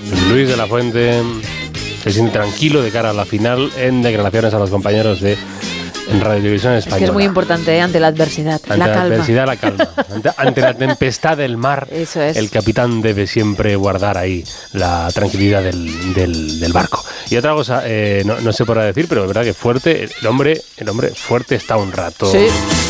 Luis de la Fuente se siente tranquilo de cara a la final en declaraciones a los compañeros de Radio Televisión Española. Es que es muy importante, ante la adversidad, ante la calma. Adversidad, la calma. Ante la tempestad del mar, Eso es. El capitán debe siempre guardar ahí la tranquilidad del barco. Y otra cosa, no se podrá decir, pero es verdad que fuerte, el hombre fuerte está un rato. Sí.